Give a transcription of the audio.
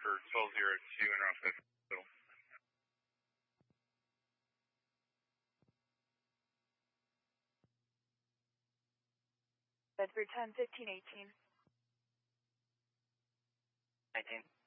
for 1202 in Roscoe Hospital. Bedford 10, 1518. 19.